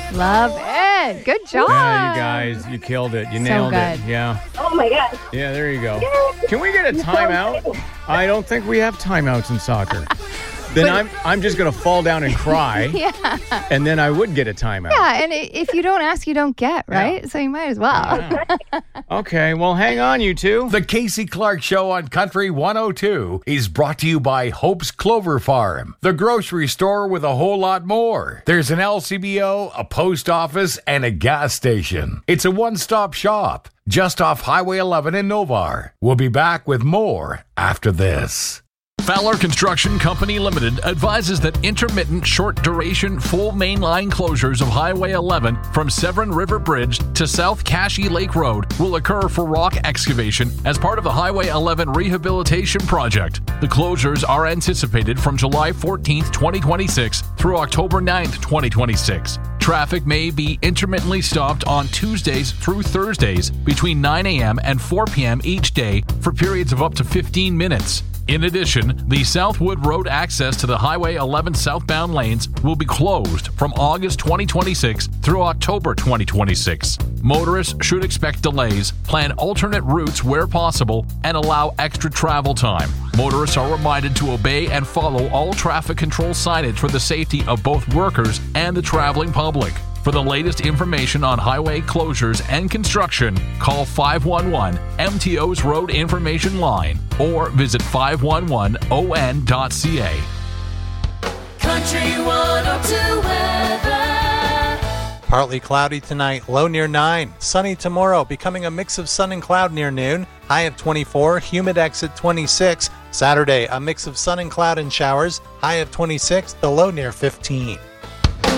Love it. Good job. Yeah, you guys, you killed it. You nailed it. Yeah. Oh my God. Yeah, there you go. Can we get a timeout? I don't think we have timeouts in soccer. Then I'm just going to fall down and cry. Yeah. And then I would get a timeout. Yeah, and if you don't ask, you don't get, right? Yeah. So you might as well. Yeah. Okay, well, hang on, you two. The Casey Clark Show on Country 102 is brought to you by Hope's Clover Farm, the grocery store with a whole lot more. There's an LCBO, a post office, and a gas station. It's a one-stop shop just off Highway 11 in Novar. We'll be back with more after this. Fowler Construction Company Limited advises that intermittent short-duration full mainline closures of Highway 11 from Severn River Bridge to South Cashie Lake Road will occur for rock excavation as part of the Highway 11 rehabilitation project. The closures are anticipated from July 14th, 2026 through October 9th, 2026. Traffic may be intermittently stopped on Tuesdays through Thursdays between 9 a.m. and 4 p.m. each day for periods of up to 15 minutes. In addition, the Southwood Road access to the Highway 11 southbound lanes will be closed from August 2026 through October 2026. Motorists should expect delays, plan alternate routes where possible, and allow extra travel time. Motorists are reminded to obey and follow all traffic control signage for the safety of both workers and the traveling public. For the latest information on highway closures and construction, call 511 MTO's Road Information Line or visit 511on.ca. Country 102 weather. Partly cloudy tonight, low near 9. Sunny tomorrow, becoming a mix of sun and cloud near noon. High of 24, humid exit 26. Saturday, a mix of sun and cloud and showers. High of 26, the low near 15.